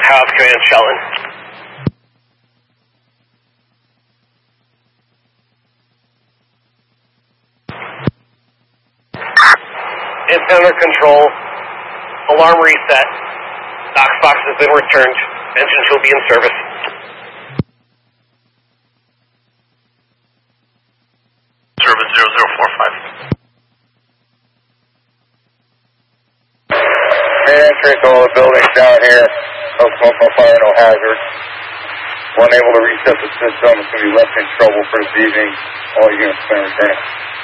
Cobb Command Shelton. Antenna control. Alarm reset. Knox box has been returned. Engines will be in service. Service 0045. Entry to all the buildings down here. No smoke, no fire, no hazard. Unable to reset the system. It's going to be left in trouble for this evening. All units been returning.